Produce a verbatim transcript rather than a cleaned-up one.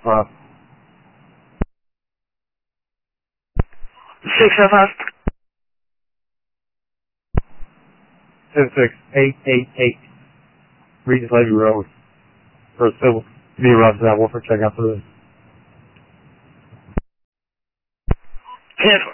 Papa. Six F F. Six six eight eight eight. Regis Levy Road. For civil. Be around to that. We'll for check out for this. ten